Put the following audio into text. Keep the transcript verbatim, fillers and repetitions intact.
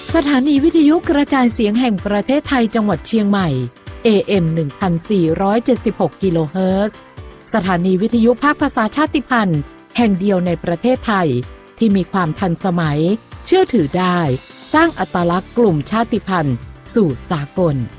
สถานีวิทยุกระจายเสียงแห่งประเทศไทยจังหวัดเชียงใหม่ เอ เอ็ม หนึ่งพันสี่ร้อยเจ็ดสิบหก กิโลเฮิรตซ์ สถานีวิทยุภาคภาษาชาติพันธุ์แห่งเดียวในประเทศไทยที่มีความทันสมัยเชื่อถือได้สร้างอัตลักษณ์กลุ่มชาติพันธุ์สู่สากล